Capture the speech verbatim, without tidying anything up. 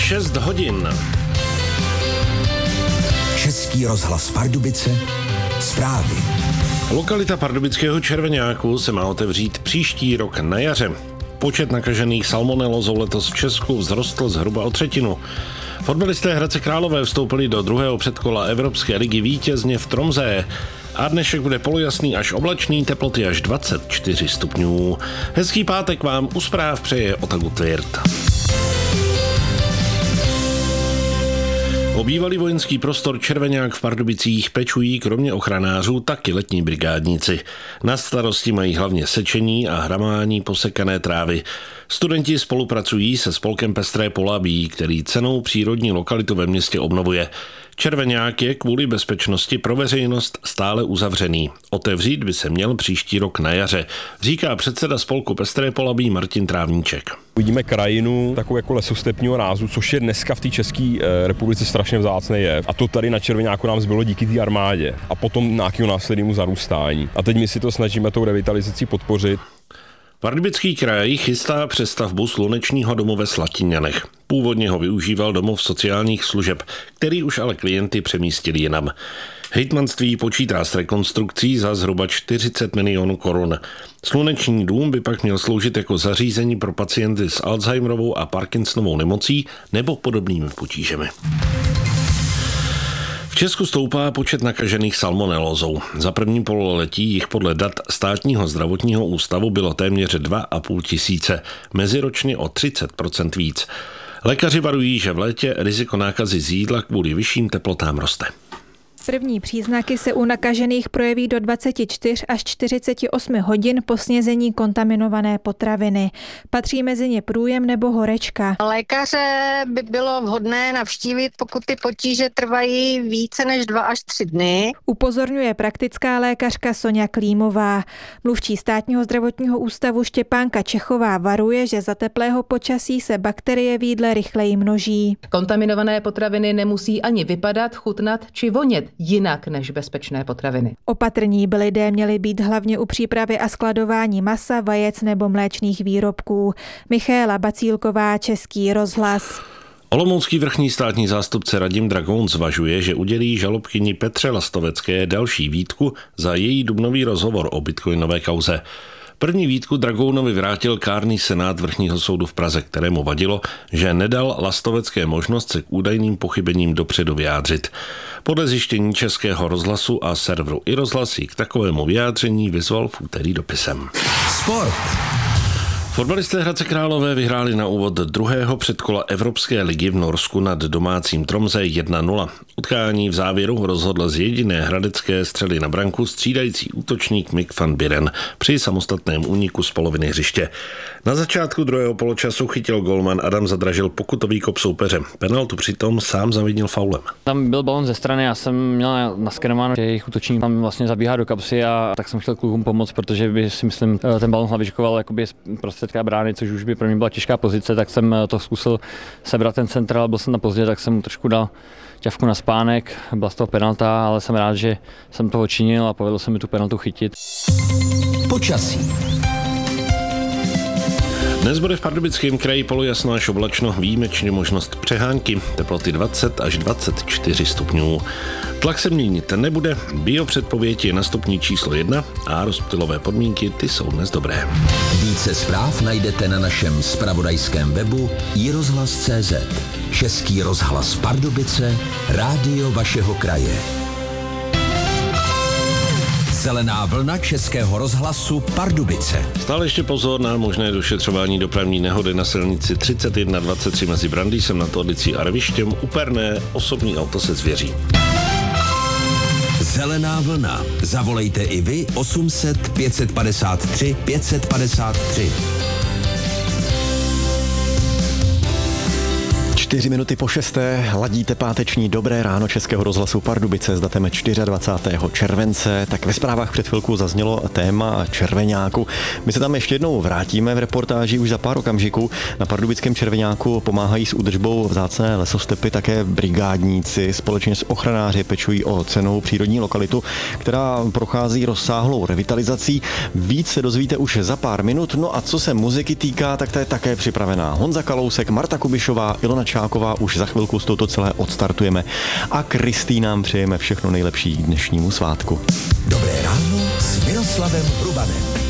šest hodin. Český rozhlas Pardubice, zprávy. Lokalita pardubického červeňáku se má otevřít příští rok na jaře. Počet nakažených salmonelózou letos v Česku vzrostl zhruba o třetinu. Fotbalisté Hradce Králové vstoupili do druhého předkola Evropské ligy vítězně v Tromsø. A dnešek bude polojasný až oblačný, teploty až dvacet čtyři stupňů. Hezký pátek vám u zpráv přeje Otagu Tvirt. O bývalý vojenský prostor Červeňák v Pardubicích pečují kromě ochranářů taky letní brigádníci. Na starosti mají hlavně sečení a hramání posekané trávy. Studenti spolupracují se spolkem Pestré Polabí, který cennou přírodní lokalitu ve městě obnovuje. Červeňák je kvůli bezpečnosti pro veřejnost stále uzavřený. Otevřít by se měl příští rok na jaře, říká předseda spolku Pestré Polabí Martin Trávníček. Uvidíme krajinu takovou jako lesostepního rázu, což je dneska v té České republice strašně vzácný jev. A to tady na Červeňáku nám zbylo díky té armádě a potom nějakému následnému zarůstání. A teď my si to snažíme tou revitalizací podpořit. Pardubický kraj chystá přestavbu slunečního domu ve Slatiňanech. Původně ho využíval domov sociálních služeb, který už ale klienty přemístili jinam. Hejtmanství počítá s rekonstrukcí za zhruba čtyřicet milionů korun. Sluneční dům by pak měl sloužit jako zařízení pro pacienty s Alzheimerovou a Parkinsonovou nemocí nebo podobnými potížemi. V Česku stoupá počet nakažených salmonelózou. Za první pololetí jich podle dat Státního zdravotního ústavu bylo téměř dva a půl tisíce, meziročně o třicet procent víc. Lékaři varují, že v létě riziko nákazy z jídla kvůli vyšším teplotám roste. První příznaky se u nakažených projeví do dvacet čtyři až čtyřicet osm hodin po snězení kontaminované potraviny. Patří mezi ně průjem nebo horečka. Lékaře by bylo vhodné navštívit, pokud ty potíže trvají více než dva až tři dny. Upozorňuje praktická lékařka Soňa Klímová. Mluvčí Státního zdravotního ústavu Štěpánka Čechová varuje, že za teplého počasí se bakterie v jídle rychleji množí. Kontaminované potraviny nemusí ani vypadat, chutnat či vonět jinak než bezpečné potraviny. Opatrní by lidé měli být hlavně u přípravy a skladování masa, vajec nebo mléčných výrobků. Michaela Bacílková, Český rozhlas. Olomoucký vrchní státní zástupce Radim Dragoun zvažuje, že udělí žalobkyni Petře Lastovecké další výtku za její dubnový rozhovor o bitcoinové kauze. První výtku Dragounovi vrátil kárný senát vrchního soudu v Praze, kterému vadilo, že nedal Lastovecké možnost se k údajným pochybením dopředu vyjádřit. Podle zjištění Českého rozhlasu a serveru iRozhlas k takovému vyjádření vyzval v úterý dopisem. Sport. Fotbalisté Hradce Králové vyhráli na úvod druhého předkola Evropské ligy v Norsku nad domácím Tromsø jedna nula. Utkání v závěru rozhodl z jediné hradecké střely na branku střídající útočník Mick van Buren při samostatném úniku z poloviny hřiště. Na začátku druhého poločasu chytil golman Adam Zadražil pokutový kop soupeře. Penaltu přitom sám zavinil faulem. Tam byl balon ze strany, já jsem měl naskenováno, že jejich útočník tam vlastně zabíhá do kapsy a tak jsem chtěl klukům pomoct, protože by si myslím ten balon hlavičkoval jakoby prostředka brány, což už by pro mě byla těžká pozice, tak jsem to zkusil sebrat ten centrál, byl jsem na pozdě, tak jsem mu trošku dal ťavku na spánek, byla z toho penalta, ale jsem rád, že jsem toho činil a povedlo se mi tu penaltu chytit. Počasí. Dnes bude v Pardubickém kraji polojasno až oblačno, výjimečně možnost přehánky, teploty dvacet až dvacet čtyři stupňů. Tlak se měnit nebude, biopředpověď je na stupni číslo jedna a rozptylové podmínky ty jsou dnes dobré. Více zpráv najdete na našem zpravodajském webu i rozhlas tečka cé zet. Český rozhlas Pardubice, rádio vašeho kraje. Zelená vlna Českého rozhlasu Pardubice. Stále ještě pozor na možné došetřování dopravní nehody na silnici třicet jedna dvacet tři mezi Brandýsem nad Orlicí a Rvištěm. Uperné osobní auto se zvěří. Zelená vlna. Zavolejte i vy osm set pět padesát tři pět padesát tři. Čtyři minuty po šesté ladíte páteční Dobré ráno Českého rozhlasu Pardubice s datem dvacátého čtvrtého července. Tak ve zprávách před chvilkou zaznělo téma Červeňáku. My se tam ještě jednou vrátíme v reportáži už za pár okamžiků. Na pardubickém Červeňáku pomáhají s údržbou vzácné lesostepy také brigádníci. Společně s ochranáři pečují o cennou přírodní lokalitu, která prochází rozsáhlou revitalizací. Víc se dozvíte už za pár minut. No a co se muziky týká, tak ta je také připravená. Honza Kalousek, Marta Kubišová, Ilona Červeňáková Polčáková. Už za chvilku s touto celé odstartujeme a Kristýnám přejeme všechno nejlepší k dnešnímu svátku. Dobré ráno s Miroslavem Hrubanem.